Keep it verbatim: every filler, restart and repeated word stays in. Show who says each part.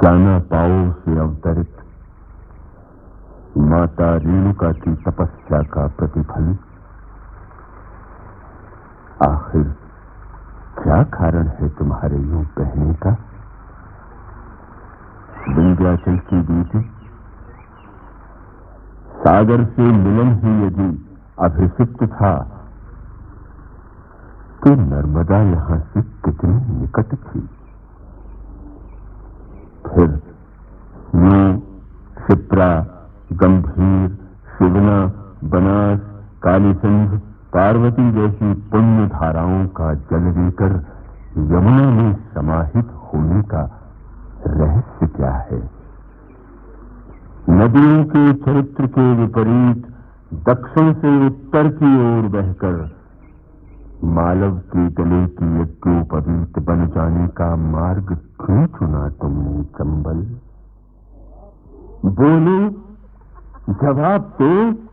Speaker 1: जाना पाओ से अवतरित माता रेणुका की तपस्या का प्रतिफल। आखिर क्या कारण है तुम्हारे यूं कहने का? विंध्याचल की बीती सागर से मिलन ही यदि अभिषिक्त था तो नर्मदा यहां से कितनी निकट थी। फिर यूं क्षिप्रा, गंभीर, शिवना, बनास, कालीसिंध, पार्वती जैसी पुण्य धाराओं का जल लेकर यमुना में समाहित होने का रहस्य क्या है? नदियों के चरित्र के विपरीत दक्षिण से उत्तर की ओर बहकर मालव के गले की यज्ञोपवीत बन जाने का मार्ग क्यों चुना तुमने चंबल? बोलो, जवाब दो।